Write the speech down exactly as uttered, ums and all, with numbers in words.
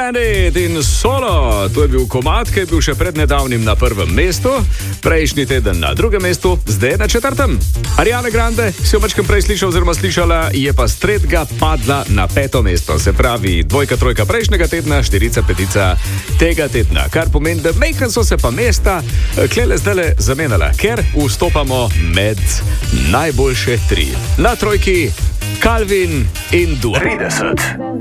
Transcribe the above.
Bandit in Solo. To je bil komad, ki je bil še pred nedavnim na prvem mestu, prejšnji teden na drugem mestu, zdaj na četrtem. Ariana Grande, si jo mačkam prej slišal oziroma slišala, je pa s tretjega padla na peto mesto. Se pravi, dvojka, trojka prejšnjega tedna, štirica, petica tega tedna. Kar pomeni, da mejkan so se pa mesta klele zdajle zamenjala, ker vstopamo med najboljše tri. Na trojki Calvin in Dua. trideset.